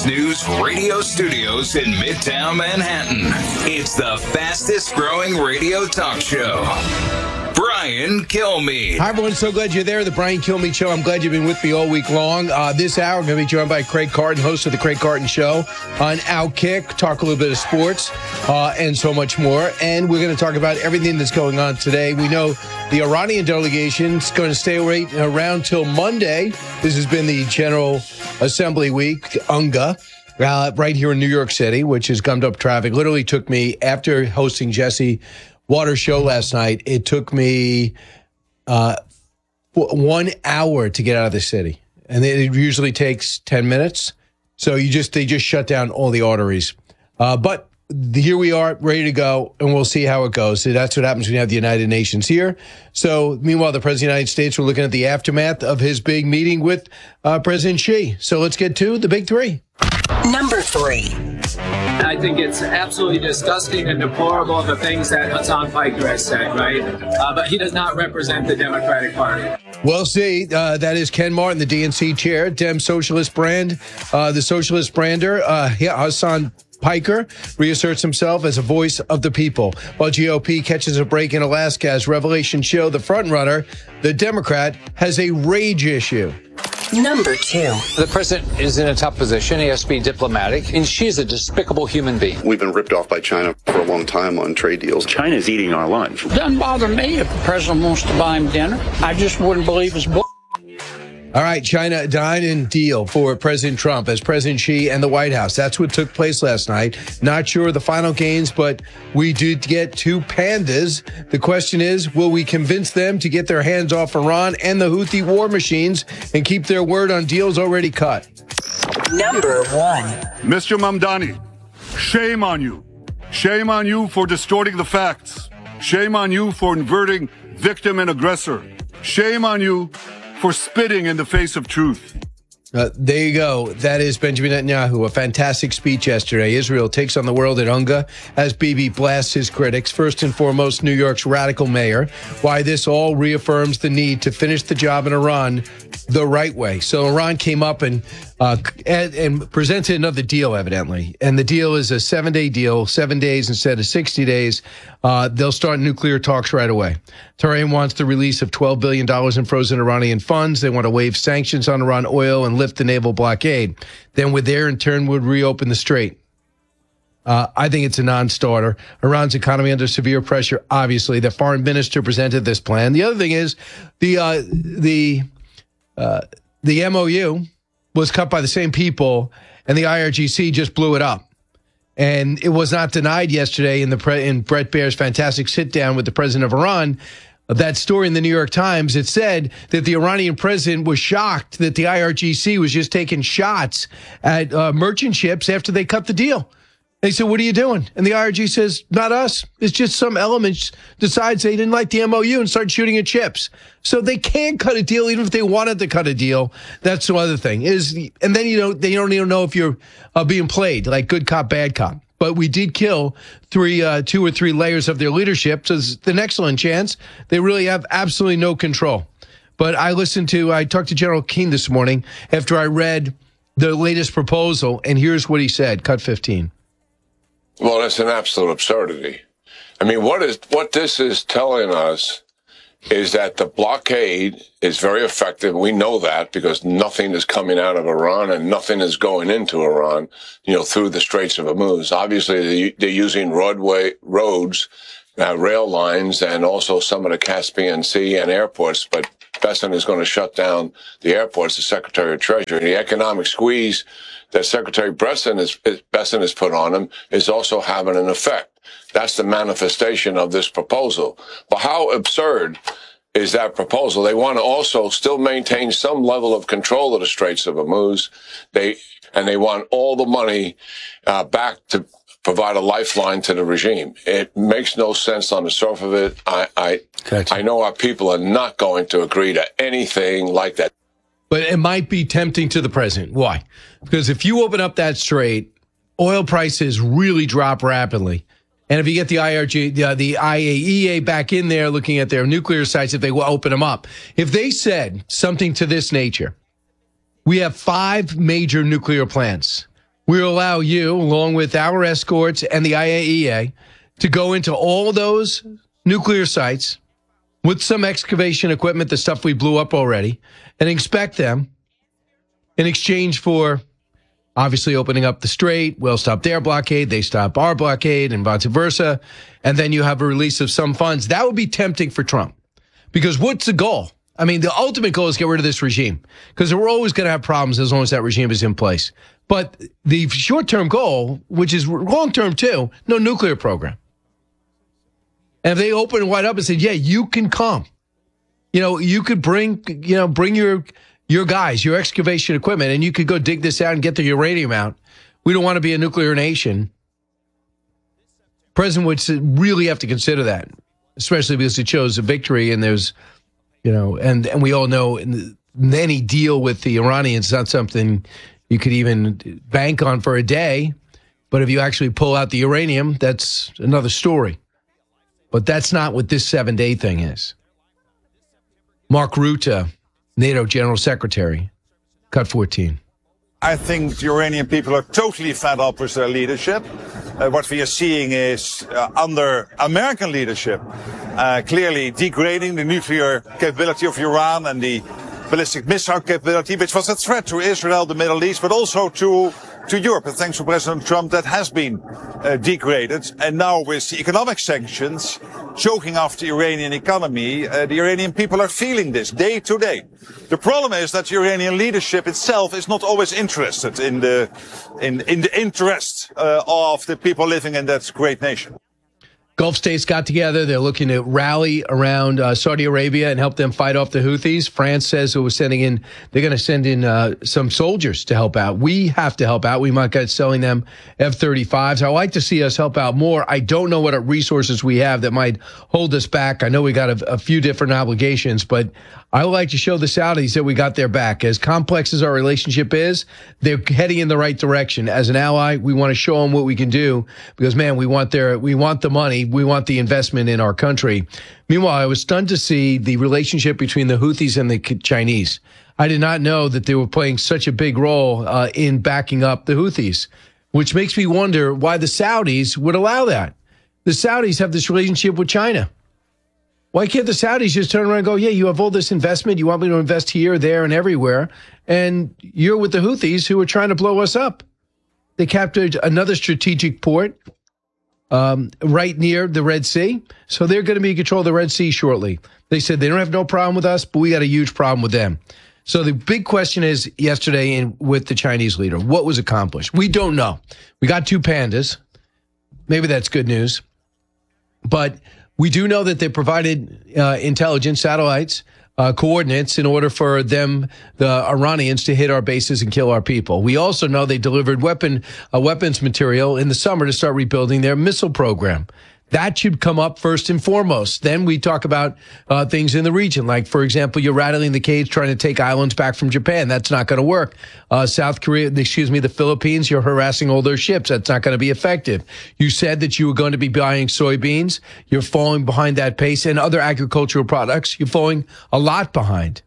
Fox News radio studios in Midtown Manhattan. It's the fastest growing radio talk show. Brian Kilmeade. Hi, everyone. So glad you're there. The Brian Kilmeade Show. I'm glad you've been with me all week long. This hour, I'm going to be joined by Craig Carton, host of The Craig Carton Show on Outkick. Talk a little bit of sports and so much more. And we're going to talk about everything that's going on today. We know the Iranian delegation is going to stay around till Monday. This has been the General Assembly week, UNGA. Right here in New York City, which has gummed up traffic. Literally took me, after hosting Jesse Water's show last night, it took me 1 hour to get out of the city. And it usually takes 10 minutes. So they just shut down all the arteries. But here we are, ready to go, and we'll see how it goes. So that's what happens when you have the United Nations here. So meanwhile, the President of the United States, we're looking at the aftermath of his big meeting with President Xi. So let's get to the big three. Number 3. I think it's absolutely disgusting and deplorable, the things that Hassan Piker has said, right? But he does not represent the Democratic Party. We'll see. That is Ken Martin, the DNC chair, Dem Socialist brand, the socialist brander. Hassan Piker reasserts himself as a voice of the people, while GOP catches a break in Alaska as revelations show the frontrunner, the Democrat, has a rage issue. Number 2. The president is in a tough position. He has to be diplomatic, and she's a despicable human being. We've been ripped off by China for a long time on trade deals. China's eating our lunch. Doesn't bother me if the president wants to buy him dinner. I just wouldn't believe his bull. All right, China dine and deal for President Trump as President Xi and the White House. That's what took place last night. Not sure of the final gains, but we did get 2 pandas. The question is, will we convince them to get their hands off Iran and the Houthi war machines and keep their word on deals already cut? Number 1. Mr. Mamdani, shame on you. Shame on you for distorting the facts. Shame on you for inverting victim and aggressor. Shame on you for spitting in the face of truth. There you go. That is Benjamin Netanyahu. A fantastic speech yesterday. Israel takes on the world at UNGA as Bibi blasts his critics. First and foremost, New York's radical mayor. Why this all reaffirms the need to finish the job in Iran the right way. So Iran came up and presented another deal, evidently. And the deal is a 7-day deal, 7 days instead of 60 days. They'll start nuclear talks right away. Tehran wants the release of $12 billion in frozen Iranian funds. They want to waive sanctions on Iran oil and lift the naval blockade. Then with there, in turn, would reopen the strait. I think it's a non-starter. Iran's economy under severe pressure, obviously. The foreign minister presented this plan. The other thing is the MOU was cut by the same people, and the IRGC just blew it up. And it was not denied yesterday in Bret Baier's fantastic sit-down with the president of Iran. That story in the New York Times, it said that the Iranian president was shocked that the IRGC was just taking shots at merchant ships after they cut the deal. They said, what are you doing? And the IRG says, not us. It's just some element decides they didn't like the MOU and start shooting at ships. So they can't cut a deal even if they wanted to cut a deal. That's the other thing. And then, they don't even know if you're being played like good cop, bad cop. But we did kill 2 or 3 layers of their leadership. So it's an excellent chance. They really have absolutely no control. But I talked to General Keane this morning after I read the latest proposal. And here's what he said. Cut 15. Well, it's an absolute absurdity. I mean, what this is telling us is that the blockade is very effective. We know that because nothing is coming out of Iran and nothing is going into Iran, through the Straits of Hormuz. Obviously, they're using roads, rail lines, and also some of the Caspian Sea and airports. But Bessent is going to shut down the airports, the Secretary of Treasury. The economic squeeze that Secretary Bessent has put on him is also having an effect. That's the manifestation of this proposal. But how absurd is that proposal? They want to also still maintain some level of control of the Straits of Hormuz. They want all the money back to provide a lifeline to the regime. It makes no sense on the surface of it. I know our people are not going to agree to anything like that. But it might be tempting to the president. Why? Because if you open up that strait, oil prices really drop rapidly. And if you get the IAEA back in there looking at their nuclear sites, if they will open them up, if they said something to this nature, we have 5 major nuclear plants. we'll allow you, along with our escorts and the IAEA, to go into all those nuclear sites with some excavation equipment, the stuff we blew up already, and inspect them in exchange for obviously opening up the strait. We'll stop their blockade, they stop our blockade, and vice versa. And then you have a release of some funds. That would be tempting for Trump. Because what's the goal? I mean, the ultimate goal is get rid of this regime. Because we're always going to have problems as long as that regime is in place. But the short-term goal, which is long-term too, no nuclear program. And if they open wide up and said, yeah, you can come. You know, you could bring your guys, your excavation equipment, and you could go dig this out and get the uranium out. We don't want to be a nuclear nation. President would really have to consider that, especially because it shows a victory, and there's, and we all know any deal with the Iranians is not something you could even bank on for a day. But if you actually pull out the uranium, that's another story. But that's not what this 7-day thing is. Mark Rutte, NATO General Secretary, cut 14. I think the Iranian people are totally fed up with their leadership. What we are seeing is, under American leadership, clearly degrading the nuclear capability of Iran and the ballistic missile capability, which was a threat to Israel, the Middle East, but also to Europe. And thanks to President Trump, that has been degraded. And now with the economic sanctions choking off the Iranian economy, the Iranian people are feeling this day to day. The problem is that the Iranian leadership itself is not always interested in the interests of the people living in that great nation. Gulf states got together. They're looking to rally around Saudi Arabia and help them fight off the Houthis. France says they're going to send in some soldiers to help out. We have to help out. We might get selling them F-35s. I'd like to see us help out more. I don't know what resources we have that might hold us back. I know we got a few different obligations, but I would like to show the Saudis that we got their back. As complex as our relationship is, they're heading in the right direction. As an ally, we want to show them what we can do because, man, we want the money. We want the investment in our country. Meanwhile, I was stunned to see the relationship between the Houthis and the Chinese. I did not know that they were playing such a big role in backing up the Houthis, which makes me wonder why the Saudis would allow that. The Saudis have this relationship with China. Why can't the Saudis just turn around and go, yeah, you have all this investment. You want me to invest here, there, and everywhere. And you're with the Houthis who are trying to blow us up. They captured another strategic port right near the Red Sea. So they're going to be in control of the Red Sea shortly. They said they don't have no problem with us, but we got a huge problem with them. So the big question is yesterday with the Chinese leader, what was accomplished? We don't know. We got 2 pandas. Maybe that's good news. But we do know that they provided intelligence satellites, coordinates in order for them, the Iranians, to hit our bases and kill our people. We also know they delivered weapons material in the summer to start rebuilding their missile program. That should come up first and foremost. Then we talk about things in the region, like, for example, you're rattling the cage trying to take islands back from Japan. That's not going to work. The Philippines, you're harassing all their ships. That's not going to be effective. You said that you were going to be buying soybeans. You're falling behind that pace, and other agricultural products. You're falling a lot behind.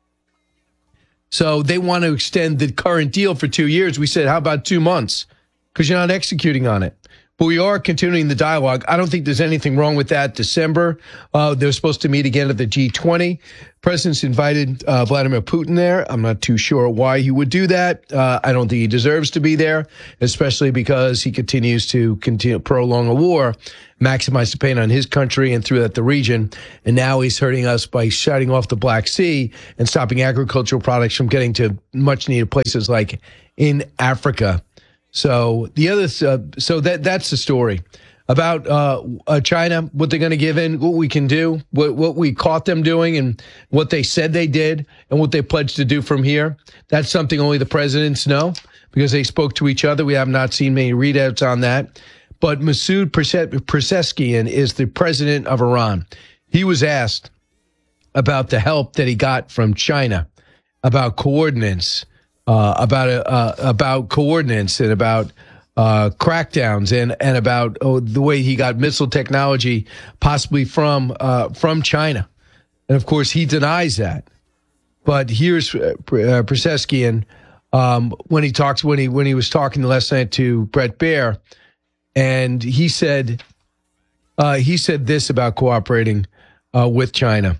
So they want to extend the current deal for 2 years. We said, how about 2 months? Because you're not executing on it. But we are continuing the dialogue. I don't think there's anything wrong with that. December, they're supposed to meet again at the G20. President's invited Vladimir Putin there. I'm not too sure why he would do that. I don't think he deserves to be there, especially because he continues to prolong a war, maximize the pain on his country and through that the region. And now he's hurting us by shutting off the Black Sea and stopping agricultural products from getting to much needed places like in Africa. So that's the story about China, what they're going to give in, what we can do, what we caught them doing, and what they said they did, and what they pledged to do from here. That's something only the presidents know because they spoke to each other. We have not seen many readouts on that. But Masoud Pezeshkian is the president of Iran. He was asked about the help that he got from China, about coordinates. About coordinates and about crackdowns and about the way he got missile technology possibly from China. And of course, he denies that. But here's Pezeshkian when he was talking last night to Brett Baer, and he said this about cooperating with China.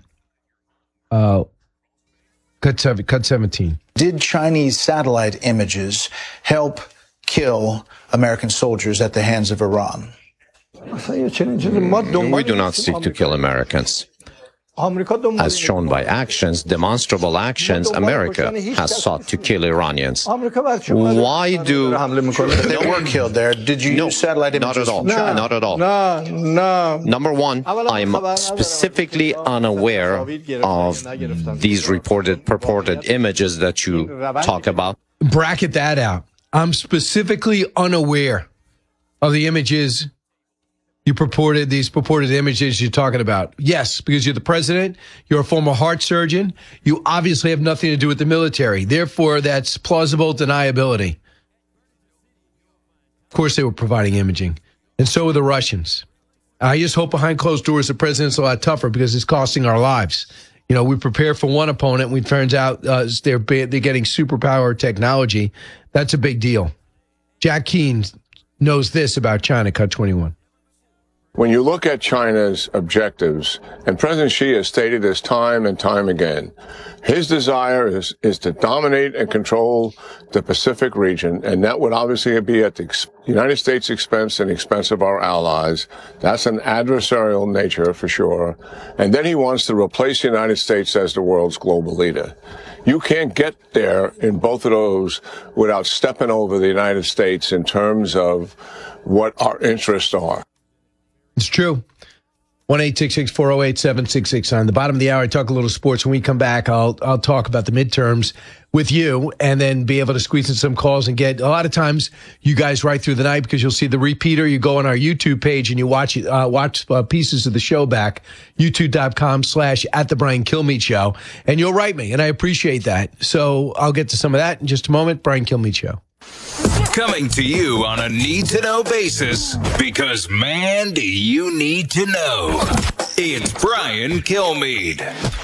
Cut 17. Did Chinese satellite images help kill American soldiers at the hands of Iran? We do not seek to kill Americans. As shown by actions, demonstrable actions, America has sought to kill Iranians. Why do... They were killed there. Did you use satellite images? Not at all. No. Number one, I'm specifically unaware of these purported images that you talk about. Bracket that out. I'm specifically unaware of the images these purported images you're talking about. Yes, because you're the president, you're a former heart surgeon, you obviously have nothing to do with the military. Therefore, that's plausible deniability. Of course, they were providing imaging, and so were the Russians. I just hope behind closed doors the president's a lot tougher because it's costing our lives. You know, we prepare for one opponent, and it turns out they're getting superpower technology. That's a big deal. Jack Keane knows this about China, cut 21. When you look at China's objectives, and President Xi has stated this time and time again, his desire is to dominate and control the Pacific region, and that would obviously be at the United States' expense and the expense of our allies. That's an adversarial nature for sure. And then he wants to replace the United States as the world's global leader. You can't get there in both of those without stepping over the United States in terms of what our interests are. It's true. 1-866-408-7669. The bottom of the hour, I talk a little sports. When we come back, I'll talk about the midterms with you and then be able to squeeze in some calls and get, a lot of times, you guys right through the night because you'll see the repeater. You go on our YouTube page and you watch pieces of the show back, youtube.com/@the Brian Kilmeade Show. And you'll write me, and I appreciate that. So I'll get to some of that in just a moment. Brian Kilmeade Show. Coming to you on a need-to-know basis, because, man, do you need to know. It's Brian Kilmeade.